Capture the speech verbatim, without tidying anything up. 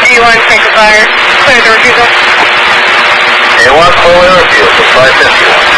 A one, take a fire. Clear the refusal. A one, clear the refusal. five fifty-one.